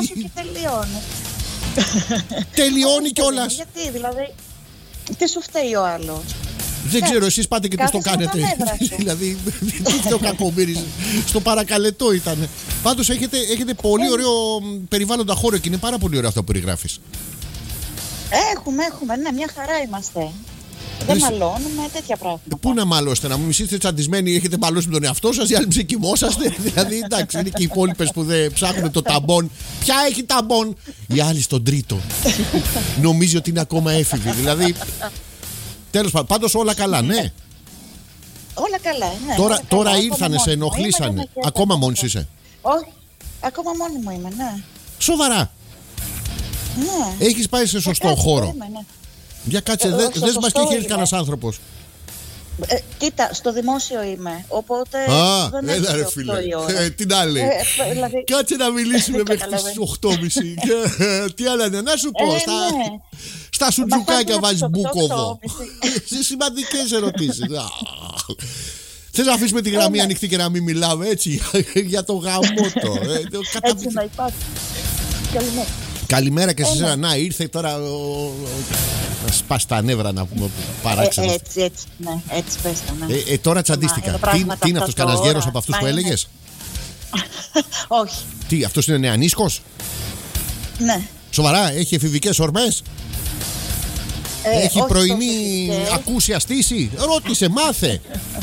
και τελειώνει. Τελειώνει κιόλας. Γιατί, δηλαδή, τι σου φταίει ο άλλος? Δεν ξέρω, εσείς πάτε και τους το κάνετε. Δηλαδή, τι φταίει ο Κακομοίρης? Στο παρακαλετό ήταν. Πάντως έχετε πολύ ωραίο περιβάλλοντα χώρο και είναι πάρα πολύ ωραίο αυτό που περιγράφεις. Έχουμε, ναι, μια χαρά είμαστε. Δεν μαλώνουμε, τέτοια πράγματα. Πού να μαλώσετε, να μου είστε τσαντισμένοι, έχετε μαλώσει με τον εαυτό σας, οι άλλοι ψεκιμόσαστε. Δηλαδή, εντάξει, είναι και οι υπόλοιπες που δεν ψάχνουν το ταμπον. Ποια έχει ταμπον? Οι άλλοι στον τρίτο. Νομίζει ότι είναι ακόμα έφηβοι. Δηλαδή, τέλος πάντων, πάντως όλα καλά, ναι. Όλα καλά, ναι. Τώρα ήρθανε, σε ενοχλήσανε. Ακόμα μόνος είσαι? Όχι, ακόμα μόνη μου είμαι, ναι. Σοβαρά? Ναι. Έχεις πάει σε σωστό χώρο? Ναι. Για κάτσε, δες μας και έχει έρθει κανένας άνθρωπος. Κοίτα, στο δημόσιο είμαι, οπότε δεν έλα ρε φίλε, την άλλη. Δηλαδή, κάτσε να μιλήσουμε μέχρι τις 8.30. Τι άλλα είναι, να σου πω, στα σουτζουκάκια βάζεις μπούκοβο. Σε σημαντικές ερωτήσεις. Θες να αφήσουμε τη γραμμή ανοιχτή και να μην μιλάμε έτσι για το γαμότο? Έτσι να υπάρχει. Καλημέρα. Καλημέρα και σε εσένα. Να, ήρθε τώρα να σπάσει τα νεύρα, να πούμε, παράξενο. Έτσι, ναι, έτσι πες το, ναι. Τώρα τσαντίστηκα. Τι είναι αυτός, κανένας γέρος από αυτούς που έλεγες? Όχι. Τι, αυτός είναι νεανίσκος? Ναι. Σοβαρά, έχει εφηβικές ορμές? Έχει πρωινή ακούσια στήση? Ρώτησε, μάθε.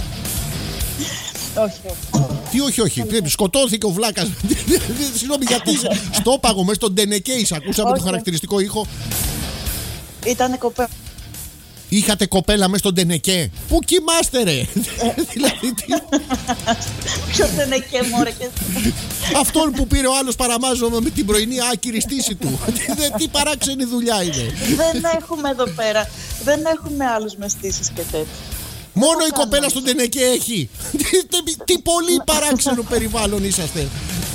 Όχι. Όχι. Σκοτώθηκε ο βλάκας. Συγγνώμη, γιατί στο πάγο μέσα στον Ντενεκέης. Ακούσαμε το χαρακτηριστικό ήχο. Ήτανε κοπέλα. Είχατε κοπέλα μέσα στον Ντενεκέ? Πού κοιμάστε ρε? Δηλαδή τι? Ποιο Ντενεκέ μωρέ? Αυτόν που πήρε ο άλλος παραμάζωμα με την πρωινή άκυρη στήση του. Τι παράξενη δουλειά είναι. Δεν έχουμε εδώ πέρα. Δεν έχουμε άλλους με στήσεις και τέτοια. Μόνο η κοπέλα στον Ντενεκέ έχει. Τι πολύ παράξενο περιβάλλον είσαστε.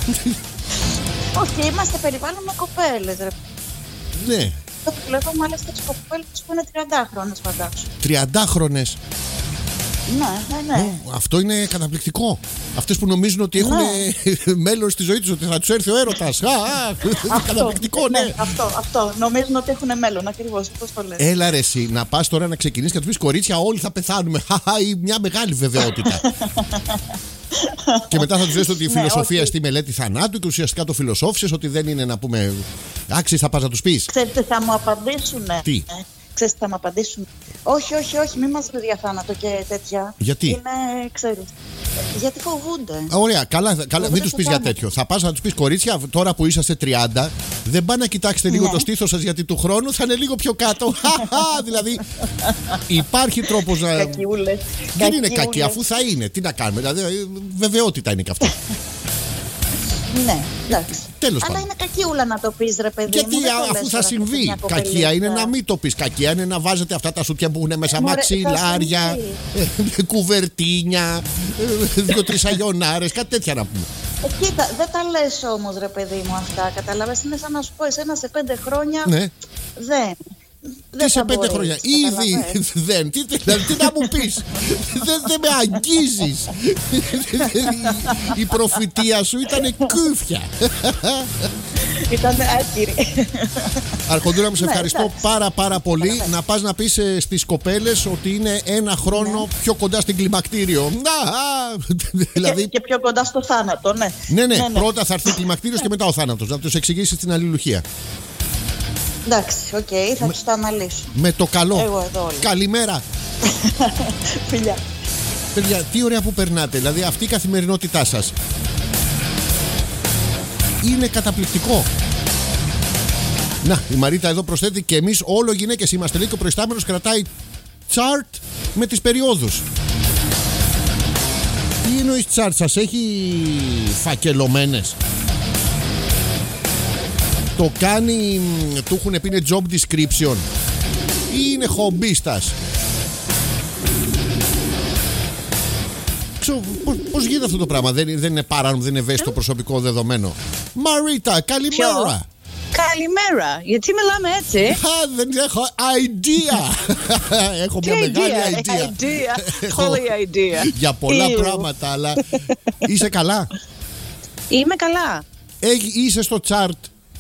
Όχι, είμαστε περιβάλλον με κοπέλες ρε. Ναι. Το βλέπω μάλιστα τις κοπέλες που είναι 30χρονες, φαντάσου. 30χρονες. Ναι. Αυτό είναι καταπληκτικό. Αυτές που νομίζουν ότι έχουν μέλλον στη ζωή τους, ότι θα τους έρθει ο έρωτας. Καταπληκτικό, ναι. Αυτό. Νομίζουν ότι έχουν μέλλον, ακριβώς. Πώς το λες? Έλα ρε εσύ, να πας τώρα να ξεκινήσεις και να τους πεις, κορίτσια, όλοι θα πεθάνουμε. Μια μεγάλη βεβαιότητα. Και μετά θα τους λες ότι η φιλοσοφία στη μελέτη θανάτου και ουσιαστικά το φιλοσόφησες, ότι δεν είναι, να πούμε, άξιες, θα πας να τους πεις. Ξέρετε, θα μου απαντήσουνε. Τι? Ξέρετε, θα μου απαντήσουν. Όχι, μην μας πει για θάνατο και τέτοια. Γιατί? Είναι, ξέρεις, γιατί φοβούνται. Ωραία, καλά, μην τους πεις για τέτοιο. Θα πας να τους πεις, κορίτσια, τώρα που είσαστε 30, δεν πάνε να κοιτάξετε λίγο το στήθος σας, γιατί του χρόνου θα είναι λίγο πιο κάτω. Δηλαδή, υπάρχει τρόπος να. Κακιούλες. Δεν είναι κακή, αφού θα είναι. Τι να κάνουμε, δηλαδή, βεβαιότητα είναι και αυτό. Ναι, εντάξει. Τέλος αλλά πάντων. είναι κακίουλα να το πεις, ρε παιδί. Γιατί αφού θα συμβεί. Κακία είναι να μην το πεις. Κακία είναι να βάζετε αυτά τα σούτια που έχουν μέσα μαξιλάρια, κουβερτίνια, 2-3 αγιονάρες, κάτι τέτοια να πούμε. Κοίτα, δεν τα λες όμως, ρε παιδί μου, αυτά. Καταλάβες, είναι σαν να σου πω εσένα σε 5 χρόνια. Ναι. Δεν. Τι σε 5 χρόνια, ήδη δεν. Τι να μου πεις? Δεν με αγγίζεις. Η προφητεία σου ήταν κούφια. Ήταν άκυρη. Αρχοντούρα μου, σε ευχαριστώ πάρα πολύ. Να πας να πεις στις κοπέλες ότι είναι 1 χρόνο πιο κοντά στην κλιμακτήριο. Δηλαδή. Και πιο κοντά στο θάνατο, ναι. Ναι, πρώτα θα έρθει κλιμακτήριος και μετά ο θάνατος. Να τους εξηγήσεις την αλληλουχία. Εντάξει, θα τους το αναλύσω. Με το καλό. Εγώ εδώ όλοι. Καλημέρα. Φιλιά. Παιδιά, τι ωραία που περνάτε. Δηλαδή αυτή η καθημερινότητά σας είναι καταπληκτικό. Να, η Μαρίτα εδώ προσθέτει, και εμείς όλο γυναίκες είμαστε. Λέει και ο προϊστάμενος κρατάει chart με τις περιόδους. Τι εννοείς chart? Σας έχει φακελωμένες? Το κάνει, του έχουν πει είναι job description ή είναι χομπίστας? Πώς γίνεται αυτό το πράγμα? Δεν είναι παράνομο, δεν είναι ευαίσθητο προσωπικό δεδομένο? Μαρίτα, καλημέρα. Καλημέρα, γιατί μιλάμε έτσι? Δεν έχω idea. Έχω μια μεγάλη idea. Holy idea. Για πολλά πράγματα, αλλά είσαι καλά? Είμαι καλά. Είσαι στο chart